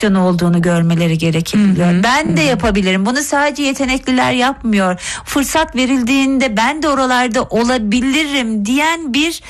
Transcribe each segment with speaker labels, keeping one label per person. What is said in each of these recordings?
Speaker 1: olduğunu görmeleri gerekebiliyor. Ben de yapabilirim. Bunu sadece yetenekliler yapmıyor. Fırsat verildiğinde ben de oralarda olabilirim diyen bir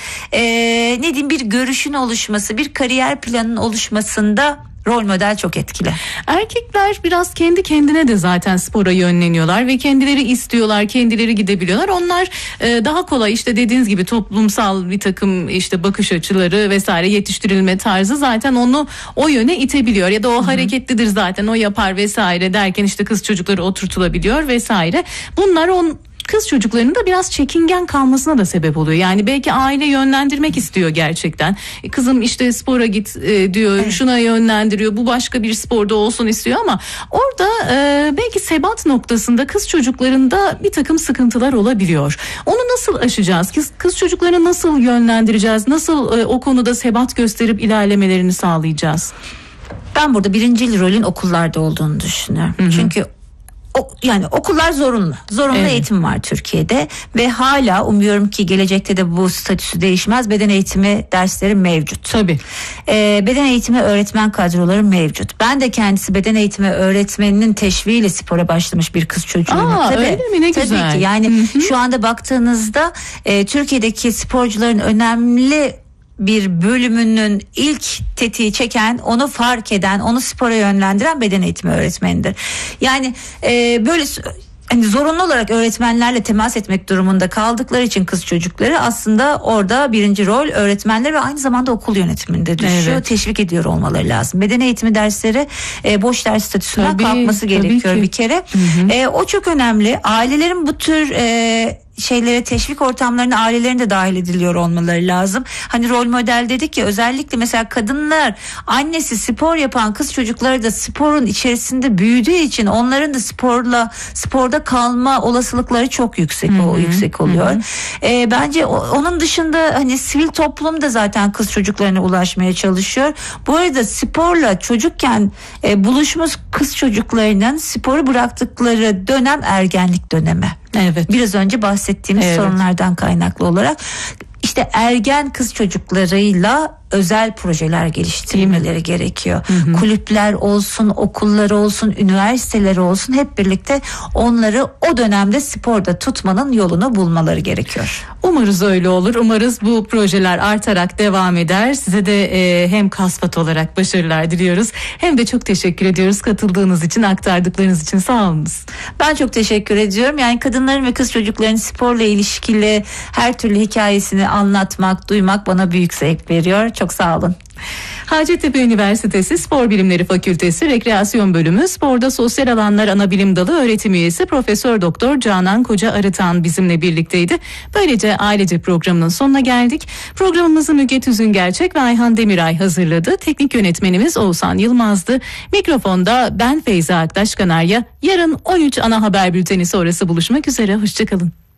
Speaker 1: ne diyeyim, bir görüşün oluşması, bir kariyer planının oluşmasında rol model çok etkili.
Speaker 2: Erkekler biraz kendi kendine de zaten spora yönleniyorlar ve kendileri istiyorlar, kendileri gidebiliyorlar. Onlar daha kolay, işte dediğiniz gibi toplumsal bir takım işte bakış açıları vesaire, yetiştirilme tarzı zaten onu o yöne itebiliyor. Ya da o hareketlidir zaten, o yapar vesaire derken işte kız çocukları oturtulabiliyor vesaire. Bunlar kız çocuklarının da biraz çekingen kalmasına da sebep oluyor. Yani belki aile yönlendirmek istiyor gerçekten. Kızım işte spora git diyor, evet, şuna yönlendiriyor. Bu başka bir sporda olsun istiyor ama orada belki sebat noktasında kız çocuklarında bir takım sıkıntılar olabiliyor. Onu nasıl aşacağız? Kız çocuklarını nasıl yönlendireceğiz? Nasıl o konuda sebat gösterip ilerlemelerini sağlayacağız?
Speaker 1: Ben burada birincil rolün okullarda olduğunu düşünüyorum. Çünkü yani okullar zorunlu evet, eğitim var Türkiye'de ve hala umuyorum ki gelecekte de bu statüsü değişmez. Beden eğitimi dersleri mevcut.
Speaker 2: Tabii.
Speaker 1: Beden eğitimi öğretmen kadroları mevcut. Ben de kendisi beden eğitimi öğretmeninin teşviğiyle spora başlamış bir kız çocuğuyum.
Speaker 2: Öyle mi? Ne güzel.
Speaker 1: Tabii ki yani şu anda baktığınızda Türkiye'deki sporcuların önemli bir bölümünün ilk tetiği çeken, onu fark eden, onu spora yönlendiren beden eğitimi öğretmenidir. Yani böyle hani zorunlu olarak öğretmenlerle temas etmek durumunda kaldıkları için kız çocukları aslında orada birinci rol öğretmenler ve aynı zamanda okul yönetiminde düşüyor. Evet. Teşvik ediyor olmaları lazım. Beden eğitimi dersleri boş ders statüsünden kalkması gerekiyor bir kere. O çok önemli. Ailelerin bu tür şeylere, teşvik ortamlarına ailelerin de dahil ediliyor olmaları lazım. Hani rol model dedik ya, özellikle mesela kadınlar, annesi spor yapan kız çocukları da sporun içerisinde büyüdüğü için onların da sporda kalma olasılıkları çok yüksek oluyor. Bence onun dışında hani sivil toplum da zaten kız çocuklarına ulaşmaya çalışıyor. Bu arada sporla çocukken buluşmuş kız çocuklarının sporu bıraktıkları dönem ergenlik dönemi.
Speaker 2: Evet.
Speaker 1: Biraz önce bahsettiğimiz sorunlardan kaynaklı olarak işte ergen kız çocuklarıyla özel projeler geliştirmeleri gerekiyor. Kulüpler olsun, okullar olsun, üniversiteler olsun, hep birlikte onları o dönemde sporda tutmanın yolunu bulmaları gerekiyor.
Speaker 2: Umarız öyle olur. Umarız bu projeler artarak devam eder. Size de hem kasvat olarak başarılar diliyoruz. Hem de çok teşekkür ediyoruz katıldığınız için, aktardıklarınız için. Sağ olunuz.
Speaker 1: Ben çok teşekkür ediyorum. Yani kadınların ve kız çocukların sporla ilişkili her türlü hikayesini anlatmak, duymak bana büyük zevk veriyor. Çok sağ olun.
Speaker 2: Hacettepe Üniversitesi Spor Bilimleri Fakültesi Rekreasyon Bölümü Sporda Sosyal Alanlar Anabilim Dalı öğretim üyesi Profesör Doktor Canan Koca Arıtan bizimle birlikteydi. Böylece ailece programının sonuna geldik. Programımızı Müge Tüzüngerçek ve Ayhan Demiray hazırladı. Teknik yönetmenimiz Oğuzhan Yılmaz'dı. Mikrofonda ben Feyza Aktaş Kanarya. Yarın 13 ana haber bülteni sonrası buluşmak üzere. Hoşçakalın.